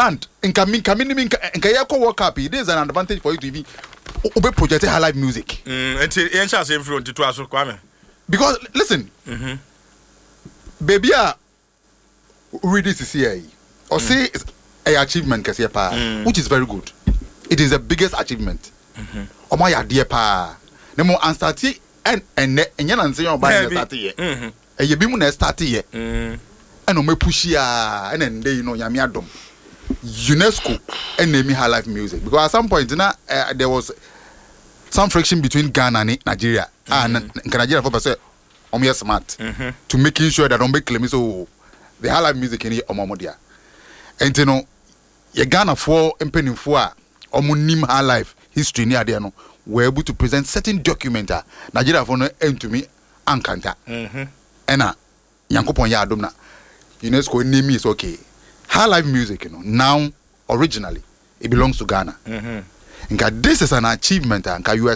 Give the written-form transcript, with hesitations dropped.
brand nka yako World Cup it is an advantage for you to even obe project high life music because listen baby read this here or say a achievement kasi pa which is very good. It is the biggest achievement omo ya de pa nemo anstati and enya na nse yon ba na start here ye bi mu na start here and omo push ya and then you know nyame adom UNESCO and name high life music because at some point there was some friction between Ghana and Nigeria and Nigeria for say omo smart to making sure that don't make claims so the high life music in omo dia and you know ye Ghana for empenin for omo nim high life history ni ade no were able to present certain documents Nigeria for no to me ankanta ena yankopon ya adom na UNESCO name is okay high life music you know now originally it belongs to Ghana this is an achievement and you